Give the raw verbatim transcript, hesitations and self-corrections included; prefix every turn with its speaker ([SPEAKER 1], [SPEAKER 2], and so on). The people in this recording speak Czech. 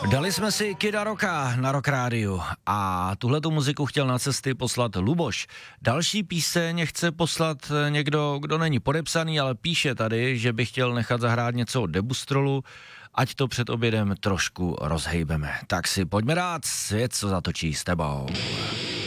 [SPEAKER 1] Dali jsme si Kida Rocka na Rock Rádiu a tuhletu muziku chtěl na cesty poslat Luboš. Další píseň chce poslat někdo, kdo není podepsaný, ale píše tady, že by chtěl nechat zahrát něco od Debustrolu, ať to před obědem trošku rozhejbeme. Tak si pojďme dát svět, co zatočí s tebou.